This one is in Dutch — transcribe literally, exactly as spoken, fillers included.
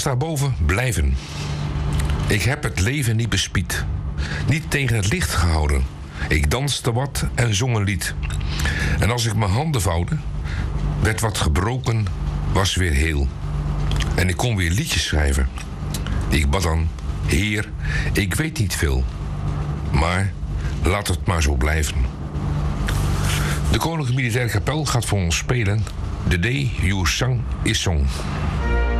staat boven blijven. Ik heb het leven niet bespied. Niet tegen het licht gehouden. Ik danste wat en zong een lied. En als ik mijn handen vouwde, werd wat gebroken, was weer heel. En ik kon weer liedjes schrijven. Ik bad dan, Heer, ik weet niet veel. Maar laat het maar zo blijven. De Koninklijke Militaire Kapel gaat voor ons spelen The Day You Sang Is Song.